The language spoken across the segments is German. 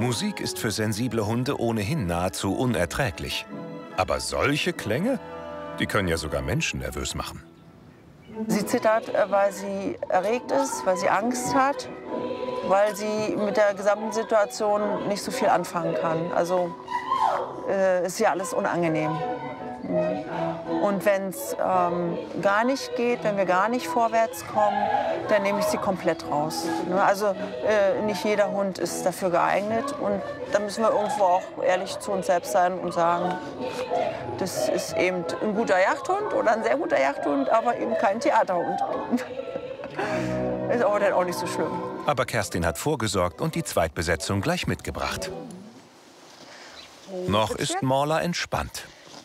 Musik ist für sensible Hunde ohnehin nahezu unerträglich. Aber solche Klänge, die können ja sogar Menschen nervös machen. Sie zittert, weil sie erregt ist, weil sie Angst hat, weil sie mit der gesamten Situation nicht so viel anfangen kann. Also ist ja alles unangenehm. Und wenn es gar nicht geht, wenn wir gar nicht vorwärts kommen, dann nehme ich sie komplett raus. Also nicht jeder Hund ist dafür geeignet. Und da müssen wir irgendwo auch ehrlich zu uns selbst sein und sagen, das ist eben ein guter Jagdhund oder ein sehr guter Jagdhund, aber eben kein Theaterhund. Ist aber dann auch nicht so schlimm. Aber Kerstin hat vorgesorgt und die Zweitbesetzung gleich mitgebracht. Noch ist Morla entspannt.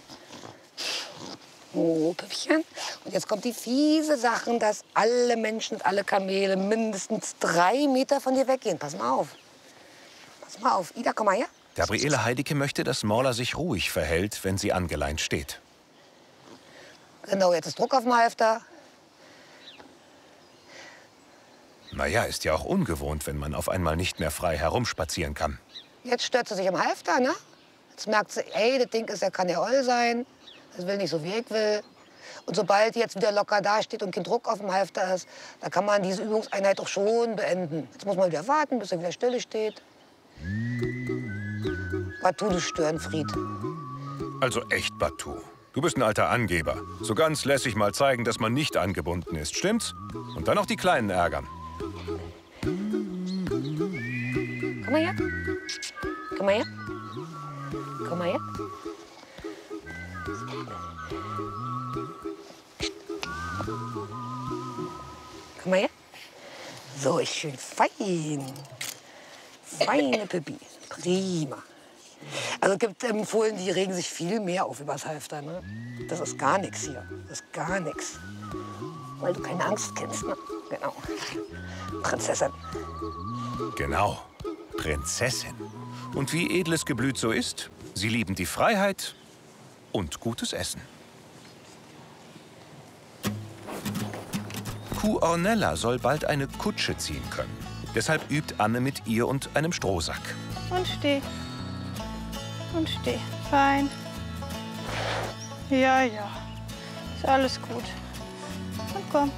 Oh, Püppchen. Und jetzt kommt die fiese Sache, dass alle Menschen und alle Kamele mindestens 3 Meter von dir weggehen. Pass mal auf. Pass mal auf. Ida, komm mal her. Gabriele Heidicke möchte, dass Morla sich ruhig verhält, wenn sie angeleint steht. Genau, jetzt ist Druck auf dem Halfter. Naja, ist ja auch ungewohnt, wenn man auf einmal nicht mehr frei herumspazieren kann. Jetzt stört sie sich am Halfter, ne? Jetzt merkt sie, ey, das Ding ist, ja, kann ja oll sein. Das will nicht so, wie ich will. Und sobald die jetzt wieder locker dasteht und kein Druck auf dem Halfter ist, da kann man diese Übungseinheit doch schon beenden. Jetzt muss man wieder warten, bis er wieder stille steht. Batu, du Störenfried. Also echt, Batu. Du bist ein alter Angeber. So ganz lässig mal zeigen, dass man nicht angebunden ist, stimmt's? Und dann noch die Kleinen ärgern. Komm mal her. Komm mal her. Komm mal her. Komm mal her. So, ist schön fein. Feine Pippi. Prima. Also es gibt Fohlen, die regen sich viel mehr auf übers Halfter. Ne? Das ist gar nichts hier. Das ist gar nichts. Weil du keine Angst kennst. Ne? Genau. Prinzessin. Genau. Prinzessin. Und wie edles Geblüt so ist, sie lieben die Freiheit und gutes Essen. Kuh Ornella soll bald eine Kutsche ziehen können. Deshalb übt Anne mit ihr und einem Strohsack. Und steh. Und steh. Fein. Ja, ja. Ist alles gut. Und komm.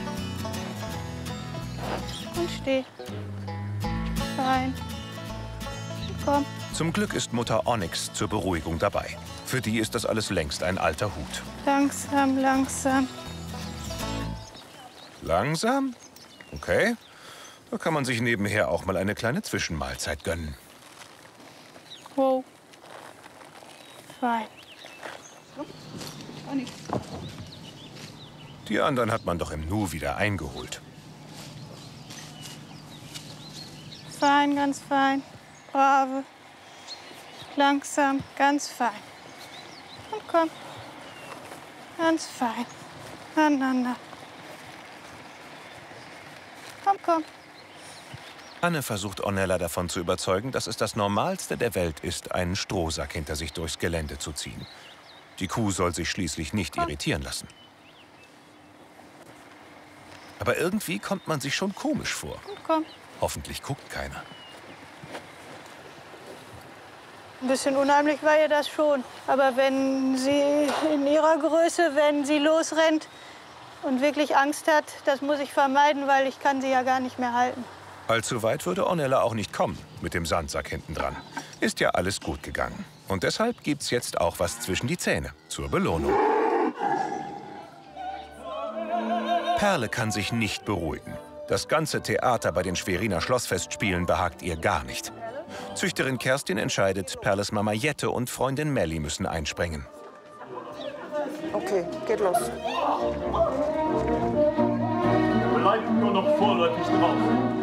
Und steh. Fein. Und komm. Zum Glück ist Mutter Onyx zur Beruhigung dabei. Für die ist das alles längst ein alter Hut. Langsam, langsam. Langsam? Okay. Da kann man sich nebenher auch mal eine kleine Zwischenmahlzeit gönnen. Wow. Fein. Die anderen hat man doch im Nu wieder eingeholt. Fein, ganz fein. Brave. Langsam, ganz fein. Und komm. Ganz fein. Aneinander. Komm, komm. Anne versucht Ornella davon zu überzeugen, dass es das Normalste der Welt ist, einen Strohsack hinter sich durchs Gelände zu ziehen. Die Kuh soll sich schließlich nicht irritieren lassen. Aber irgendwie kommt man sich schon komisch vor. Komm. Hoffentlich guckt keiner. Ein bisschen unheimlich war ihr das schon. Aber wenn sie in ihrer Größe, wenn sie losrennt und wirklich Angst hat, das muss ich vermeiden, weil ich kann sie ja gar nicht mehr halten. Allzu weit würde Ornella auch nicht kommen, mit dem Sandsack hinten dran. Ist ja alles gut gegangen. Und deshalb gibt's jetzt auch was zwischen die Zähne, zur Belohnung. Perle kann sich nicht beruhigen. Das ganze Theater bei den Schweriner Schlossfestspielen behagt ihr gar nicht. Züchterin Kerstin entscheidet, Perles Mama Jette und Freundin Melli müssen einspringen. Okay, geht los. Bleibt nur noch vorläufig draußen.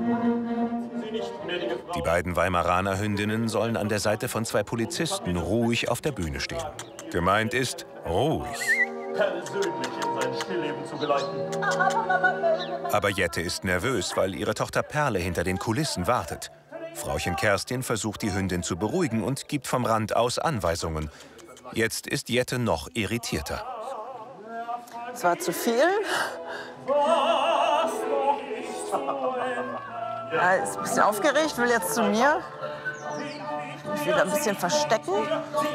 Die beiden Weimaraner Hündinnen sollen an der Seite von 2 Polizisten ruhig auf der Bühne stehen. Gemeint ist ruhig. Persönlich in sein Stillleben zu geleiten. Aber Jette ist nervös, weil ihre Tochter Perle hinter den Kulissen wartet. Frauchen Kerstin versucht, die Hündin zu beruhigen und gibt vom Rand aus Anweisungen. Jetzt ist Jette noch irritierter. Es war zu viel. Ja, ist ein bisschen aufgeregt, will jetzt zu mir. mich wieder ein bisschen verstecken.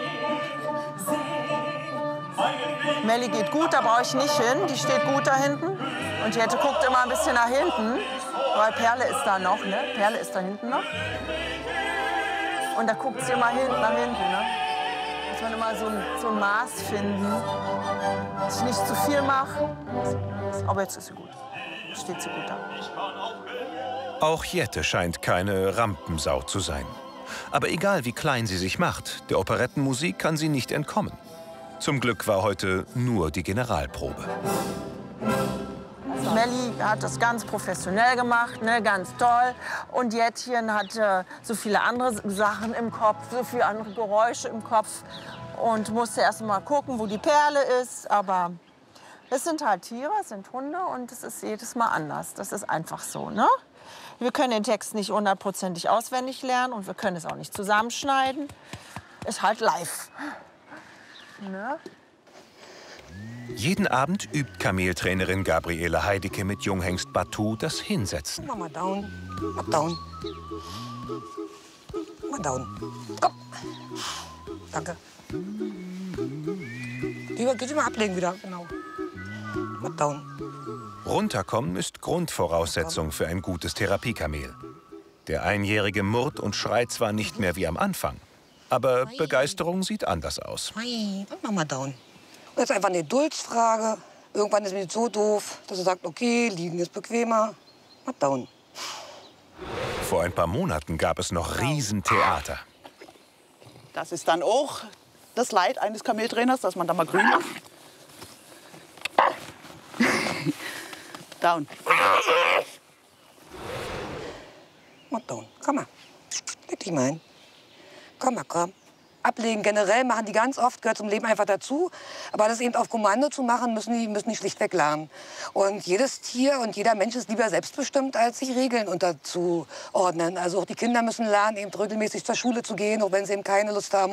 Melli geht gut, da brauche ich nicht hin. Die steht gut da hinten. Und Jette guckt immer ein bisschen nach hinten, weil Perle ist da noch, ne? Perle ist da hinten noch. Und da guckt sie immer nach hinten, ne? Muss man immer so ein Maß finden, dass ich nicht zu viel mache. Aber jetzt ist sie gut. Steht sie gut da. Auch Jette scheint keine Rampensau zu sein. Aber egal, wie klein sie sich macht, der Operettenmusik kann sie nicht entkommen. Zum Glück war heute nur die Generalprobe. Melli hat das ganz professionell gemacht, ne, ganz toll. Und Jettchen hatte so viele andere Sachen im Kopf, so viele andere Geräusche im Kopf. Und musste erst mal gucken, wo die Perle ist. Aber es sind halt Tiere, es sind Hunde und es ist jedes Mal anders. Das ist einfach so, ne? Wir können den Text nicht 100%ig auswendig lernen und wir können es auch nicht zusammenschneiden. Ist halt live. Ne? Jeden Abend übt Kameltrainerin Gabriele Heidecke mit Junghengst Batu das Hinsetzen. Mach mal down. Ab down. Mal down. Komm. Danke. Die mal ablegen wieder. Genau. Mal down. Runterkommen ist Grundvoraussetzung für ein gutes Therapiekamel. Der Einjährige murrt und schreit zwar nicht mehr wie am Anfang, aber Begeisterung sieht anders aus. Mach mal down. Und jetzt einfach eine Geduldsfrage. Irgendwann ist mir so doof, dass er sagt, okay, liegen ist bequemer. Mal down. Vor ein paar Monaten gab es noch Riesentheater. Das ist dann auch das Leid eines Kameltrainers, dass man da mal grün macht. Down. Mal down. Komm mal. Leg dich mal hin. Komm mal, komm. Ablegen generell machen die ganz oft, gehört zum Leben einfach dazu. Aber das eben auf Kommando zu machen, müssen die schlichtweg lernen. Und jedes Tier und jeder Mensch ist lieber selbstbestimmt, als sich Regeln unterzuordnen. Also auch die Kinder müssen lernen, eben regelmäßig zur Schule zu gehen, auch wenn sie eben keine Lust haben.